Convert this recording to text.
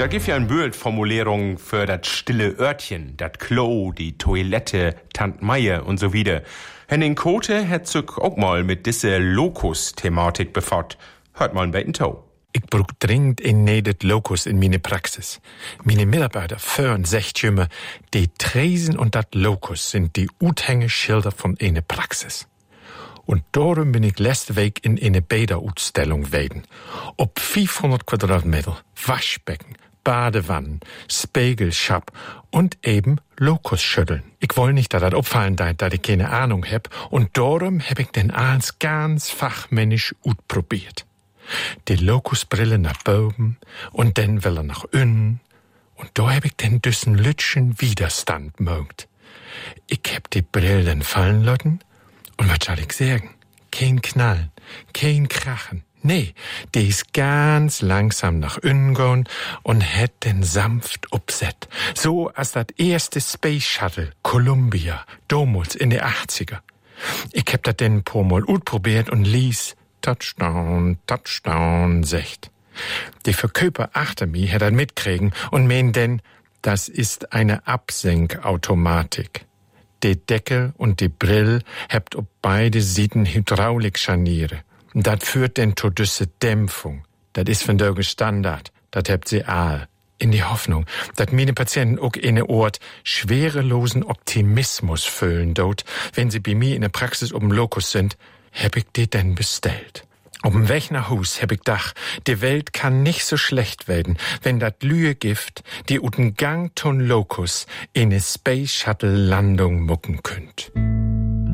Da gibt ja eine Bildformulierung für das stille Örtchen, das Klo, die Toilette, Tant Meier und so wieder. Henning Kote hat sich auch mal mit dieser Lokus-Thematik befasst. Hört mal ein bisschen to. Ich brauch dringend ein nedet Lokus in meine Praxis. Meine Mitarbeiter föhren sagt immer, die Tresen und dat Lokus sind die Uthängeschilder von eine Praxis. Und darum bin ich letzte Week in eine Bäderausstellung gewesen. Ob 500 Quadratmeter, Waschbecken, Badewannen, Spiegelschap und eben Lokusschütteln. Ich will nicht, dass das auffallen dass ich keine Ahnung hab. Und darum hab ich den alles ganz fachmännisch ausprobiert. Die Lokusbrille nach oben und dann will nach unten. Und da hab ich den düssen Lütschen Widerstand mögt. Ich hab die Brillen fallen lassen. Und was soll ich sagen? Kein Knallen, kein Krachen. Nee, die ist ganz langsam nach unten gegangen und hat den sanft upset. So als das erste Space Shuttle Columbia, damals in den 80er. Ich hab das denn ein paar Mal ausprobiert und ließ Touchdown, Touchdown, secht. Die Verkäufer achter mir hat das mitkriegen und meinen denn, das ist eine Absenkautomatik. Die Deckel und die Brill habt ob beide Seiten Hydraulikscharniere. Das führt denn zu düsse Dämpfung. Das ist von der Standard. Das habt sie all. In die Hoffnung, dass meine Patienten auch in der Ort schwerelosen Optimismus fühlen dort, wenn sie bei mir in der Praxis um Lokus sind, hab ich die denn bestellt. Auf dem Weg nach Hus hab ich gedacht, die Welt kann nicht so schlecht werden, wenn dat Lühegift, die uten Gang ton Lokus in ne Space Shuttle Landung mucken könnt.